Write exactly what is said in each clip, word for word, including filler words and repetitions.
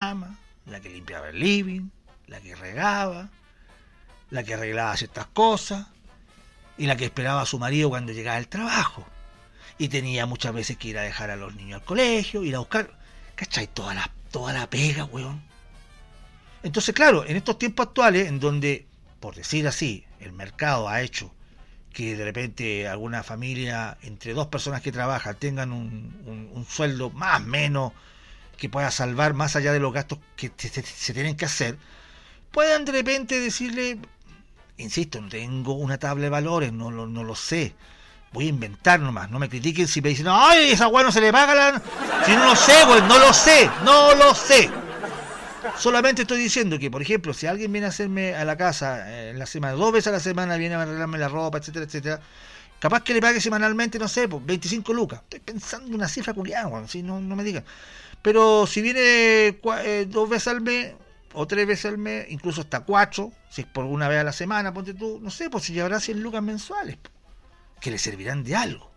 cama, la que limpiaba el living, la que regaba, la que arreglaba ciertas cosas y la que esperaba a su marido cuando llegaba del trabajo. Y tenía muchas veces que ir a dejar a los niños al colegio, ir a buscar, ¿cachai? Toda la, toda la pega, weón. Entonces, claro, en estos tiempos actuales, en donde, por decir así, el mercado ha hecho que de repente alguna familia, entre dos personas que trabajan, tengan un, un, un sueldo más o menos que pueda salvar más allá de los gastos que se, se, se tienen que hacer, puedan de repente decirle, insisto, no tengo una tabla de valores, no, no, no lo sé, voy a inventar nomás, no me critiquen si me dicen, ay, esa weá no se le paga la... Si no lo sé, pues no lo sé, no lo sé. Solamente estoy diciendo que, por ejemplo, si alguien viene a hacerme a la casa eh, en la semana, dos veces a la semana viene a arreglarme la ropa, etcétera, etcétera, capaz que le pague semanalmente, no sé, pues veinticinco lucas. Estoy pensando en una cifra culiada, bueno, si no, no me digan. Pero si viene cua, eh, dos veces al mes, o tres veces al mes, incluso hasta cuatro, si es por una vez a la semana, ponte tú, no sé, pues si llevará cien lucas mensuales, que le servirán de algo.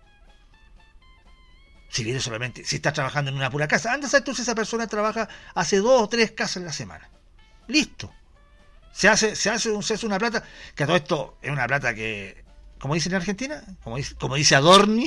Si viene solamente, si está trabajando en una pura casa, anda a saber tú si esa persona trabaja, hace dos o tres casas en la semana. Listo. Se hace, se hace, se hace una plata, que a todo esto es una plata que, como dicen en Argentina, como dice, como dice Adorni,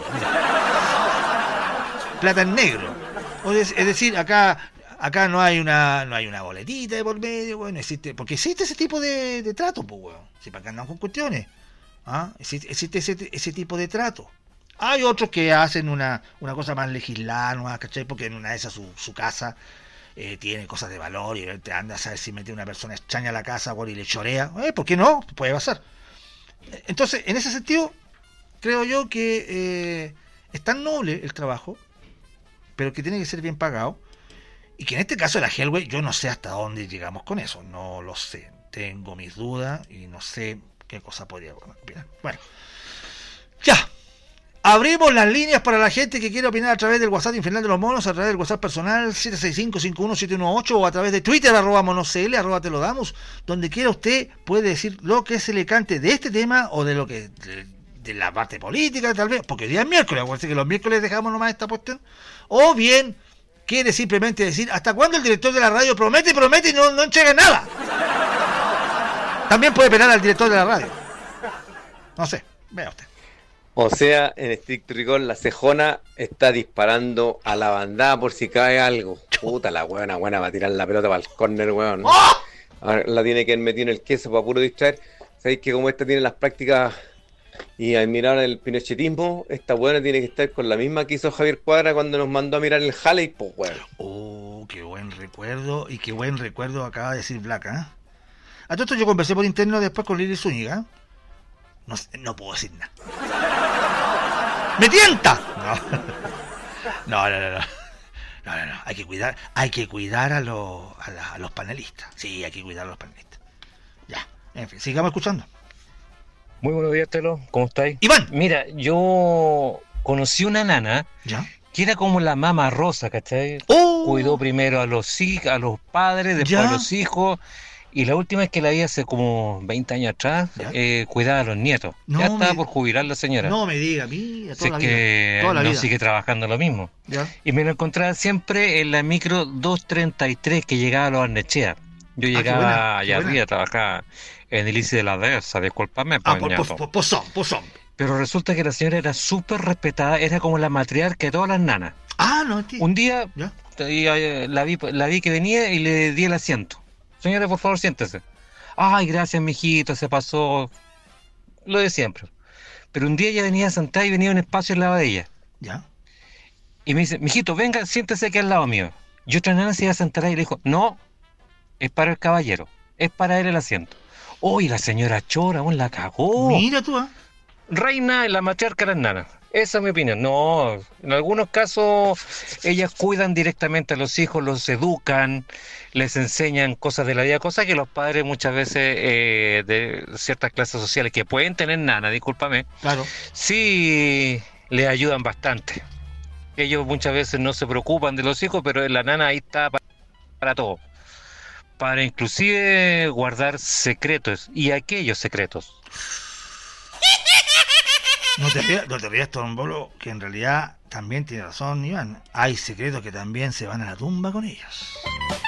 plata en negro. O es, es decir, acá, acá no hay una, no hay una boletita de por medio, bueno, existe, porque existe ese tipo de, de trato, pues, weón. Si para acá andan con cuestiones, ¿ah? Existe, existe ese, ese tipo de trato. Hay otros que hacen una, una cosa más legislada, ¿no? ¿Cachai? Porque en una de esas su, su casa eh, tiene cosas de valor y te anda a saber si mete una persona extraña a la casa, bueno, y le chorea. Eh, ¿Por qué no? Puede pasar. Entonces, en ese sentido, creo yo que eh, es tan noble el trabajo, pero que tiene que ser bien pagado, y que en este caso de la Hellway, yo no sé hasta dónde llegamos con eso, no lo sé. Tengo mis dudas y no sé qué cosa podría opinar. Bueno, ya. Abrimos las líneas para la gente que quiera opinar a través del WhatsApp Infernal de los Monos, a través del WhatsApp personal siete seis cinco, cinco uno siete uno ocho o a través de Twitter, arroba monocl, arroba te lo damos. Donde quiera usted puede decir lo que se le cante de este tema o de lo que de, de la parte política, tal vez, porque hoy día es miércoles, acuérdense que los miércoles dejamos nomás esta cuestión. O bien quiere simplemente decir hasta cuándo el director de la radio promete, promete y no, no entrega nada. También puede penar al director de la radio. No sé, vea usted. O sea, en estricto rigor, la cejona está disparando a la bandada por si cae algo. Puta, la huevona buena va a tirar la pelota para el córner, weón. Ahora la tiene que meter en el queso para puro distraer. ¿Sabéis que como esta tiene las prácticas y admirar el pinochetismo, esta buena tiene que estar con la misma que hizo Javier Cuadra cuando nos mandó a mirar el Halley, pues, weón? Oh, qué buen recuerdo, y qué buen recuerdo acaba de decir Black, ¿eh? A todo esto yo conversé por interno después con Lili Zúñiga. No, no puedo decir nada. ¡Me tienta! No. No, no, no, no. No, no, no. Hay que cuidar, hay que cuidar a los, a, la, a los panelistas. Sí, hay que cuidar a los panelistas. Ya, en fin, sigamos escuchando. Muy buenos días, Telo. ¿Cómo estáis? Iván. Mira, yo conocí una nana, ¿ya?, que era como la Mama Rosa, ¿cachai? Oh. Cuidó primero a los hijos, a los padres, después ¿ya?, a los hijos. Y la última vez que la vi hace como veinte años atrás, eh, cuidaba a los nietos. No, ya estaba me... por jubilar la señora. No me diga, mira, toda si la es vida. Que toda la no vida. Sigue trabajando lo mismo. ¿Ya? Y me lo encontraba siempre en la micro doscientos treinta y tres que llegaba a los Arnechea. Yo llegaba ah, buena, allá arriba, trabajaba en el I C I de la Dehesa, discúlpame. Ah, pues, pues, pues, pues son, pues son. Pero resulta que la señora era súper respetada, era como la matriarca de todas las nanas. Ah, no, tío. Un día ¿ya?, la vi, la vi que venía y le di el asiento. Señora, por favor, siéntese. Ay, gracias, mijito, se pasó. Lo de siempre. Pero un día ella venía sentada y venía a un espacio al lado de ella. ¿Ya? Y me dice, mijito, venga, siéntese aquí al lado mío. Y otra nana se iba a sentar ahí y le dijo, no, es para el caballero, es para él el asiento. Uy, la señora Chora, aún la cagó. Mira tú, ¿eh? Reina, la matriarca de las nanas. Esa es mi opinión. No, en algunos casos ellas cuidan directamente a los hijos, los educan, les enseñan cosas de la vida, cosas que los padres muchas veces eh, de ciertas clases sociales que pueden tener nana, discúlpame, claro, sí le ayudan bastante. Ellos muchas veces no se preocupan de los hijos, pero la nana ahí está para, para todo, para inclusive guardar secretos y aquellos secretos. No te rías, no te rías, Tombolo, que en realidad también tiene razón, Iván. Hay secretos que también se van a la tumba con ellos.